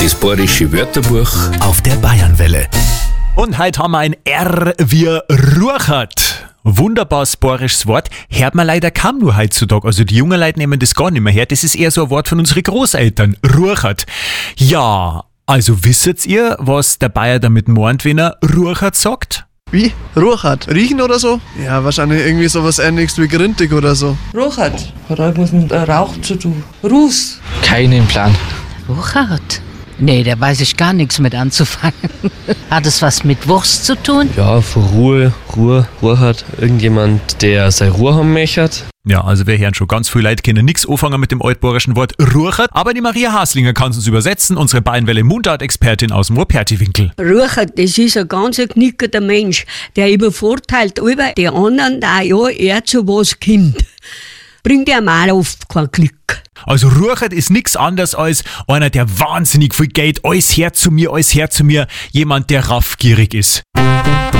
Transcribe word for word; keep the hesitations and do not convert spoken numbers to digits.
Das bayerische Wörterbuch auf der Bayernwelle. Und heute haben wir ein R wie Ruchert. Wunderbares bayerisches Wort, hört man leider kaum nur heutzutage. Also die jungen Leute nehmen das gar nicht mehr her. Das ist eher so ein Wort von unseren Großeltern. Ruchert. Ja, also wisst ihr, was der Bayer damit meint, wenn er Ruchert sagt? Wie? Ruchert? Riechen oder so? Ja, wahrscheinlich irgendwie sowas ähnliches wie Grintig oder so. Ruchert? Hat irgendwas mit äh, Rauch zu tun. Ruß? Keinen Plan. Ruchert? Nee, da weiß ich gar nichts mit anzufangen. Hat es was mit Wurst zu tun? Ja, für Ruhe, Ruhe, Ruhe hat irgendjemand, der seine Ruhe haben möchte. Ja, also wir hören schon, ganz viele Leute können nichts anfangen mit dem altbayerischen Wort Ruchert, aber die Maria Haslinger kann es uns übersetzen, unsere Bayernwelle-Mundart-Expertin aus dem Ruhrperti-Winkel. Ruchert, das ist ein ganz knickerter Mensch, der übervorteilt über die anderen, da ja er zu was kommt. Bringt ihm auch oft kein Glück. Also Ruchert ist nichts anderes als einer, der wahnsinnig viel Geld, alles her zu mir, alles her zu mir, jemand, der raffgierig ist.